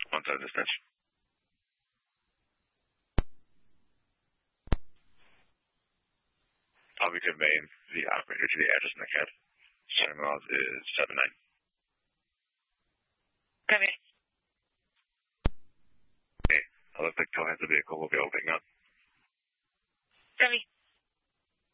1-7 dispatch. I'll be conveying the operator to the address in the CAD. Center miles is 79. Copy. Okay. I'll look like tow has the vehicle. We'll be opening up. Copy.